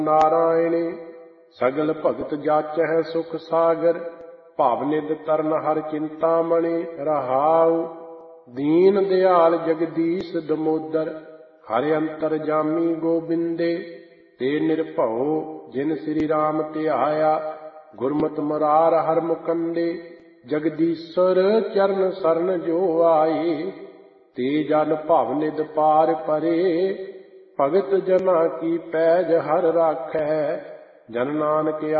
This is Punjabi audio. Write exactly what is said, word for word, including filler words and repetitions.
ਨਾਰਾਇਣੇ। ਸਗਲ ਭਗਤ ਜਾਚਹਿ ਸੁਖ ਸਾਗਰ, ਭਵ ਨਿਧ ਤਰਨ ਹਰ ਚਿੰਤਾਮਣਿ। ਰਹਾਉ ਦੀਨ ਦਿਆਲ ਜਗਦੀਸ਼ ਦਮੋਦਰ, ਹਰਿ ਅੰਤਰਜਾਮੀ ਗੋਬਿੰਦੇ। ਤੇ ਨਿਰਭਉ ਜਿਨ ਸ੍ਰੀ ਰਾਮ ਧਿਆਇਆ, ਗੁਰਮਤਿ ਮੁਰਾਰ ਹਰਿ ਮੁਕੰਦੇ। ਜਗਦੀਸ਼ਰ ਚਰਨ ਸਰਨ ਜੋ ਆਏ, ਤੇ ਜਨ ਭਵ ਨਿਧ ਪਾਰ ਪਰੇ। ਭਗਤ ਜਨਾਂ ਕੀ ਪੈਜ ਹਰਿ ਰਾਖੈ, ਜਨ ਨਾਨਕ